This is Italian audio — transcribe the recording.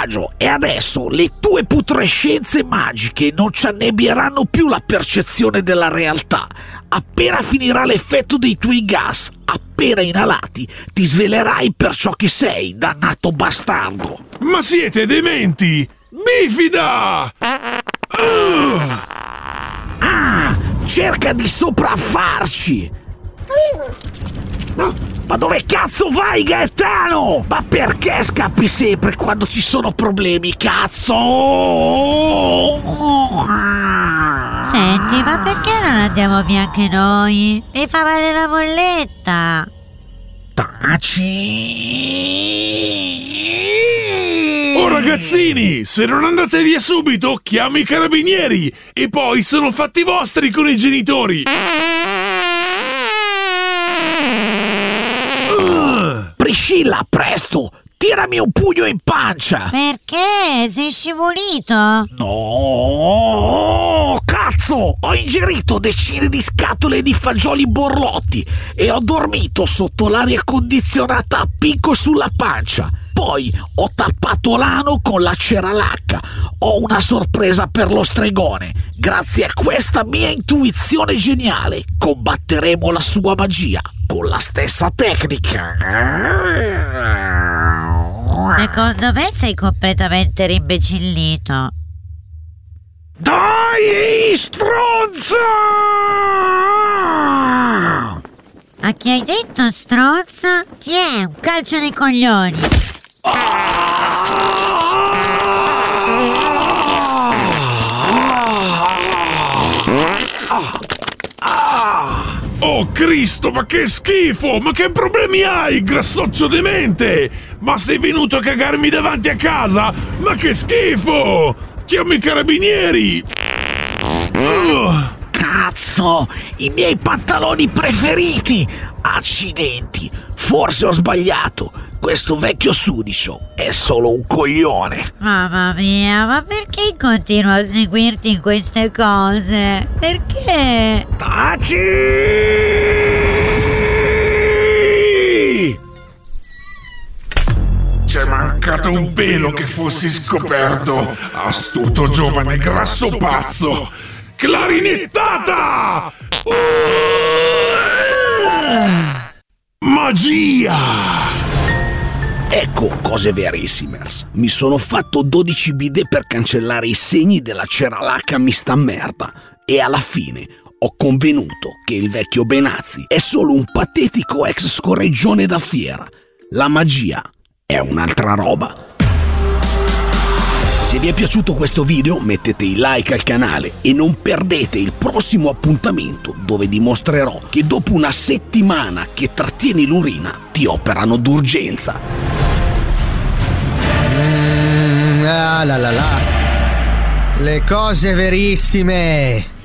disagio e adesso le tue putrescenze magiche non ci annebbieranno più la percezione della realtà. Appena finirà l'effetto dei tuoi gas, appena inalati, ti svelerai per ciò che sei, dannato bastardo. Ma siete dementi! Bifida! Cerca di sopraffarci! Ma dove cazzo vai, Gaetano? Ma perché scappi sempre quando ci sono problemi, cazzo? Senti, ma perché non andiamo via anche noi? Mi fa male la bolletta. Taci! Oh ragazzini, se non andate via subito, chiamo i carabinieri e poi sono fatti vostri con i genitori. Priscilla, presto! Tirami un pugno in pancia! Perché? Sei scivolito? No, cazzo! Ho ingerito decine di scatole di fagioli borlotti e ho dormito sotto l'aria condizionata a picco sulla pancia. Poi ho tappato l'ano con la ceralacca. Ho una sorpresa per lo stregone. Grazie a questa mia intuizione geniale combatteremo la sua magia con la stessa tecnica. Secondo me sei completamente rimbecillito. Dai, stronza! A chi hai detto stronza? Tiè, un calcio nei coglioni. Oh Cristo, ma che schifo! Ma che problemi hai, grassoccio demente? Ma sei venuto a cagarmi davanti a casa? Ma che schifo! Chiamo i carabinieri! Cazzo, i miei pantaloni preferiti! Accidenti, forse ho sbagliato. Questo vecchio sudicio è solo un coglione. Mamma mia, ma perché continuo a seguirti in queste cose? Perché? Taci! C'è mancato un pelo che fossi scoperto, astuto giovane grasso pazzo! Clarinettata! Magia! Ecco cose verissimers. Mi sono fatto 12 bidet per cancellare i segni della ceralacca mista a merda e alla fine ho convenuto che il vecchio Benazzi è solo un patetico ex scorreggione da fiera. La magia è un'altra roba. Se vi è piaciuto questo video mettete il like al canale e non perdete il prossimo appuntamento dove dimostrerò che dopo una settimana che trattieni l'urina ti operano d'urgenza. Le cose verissime.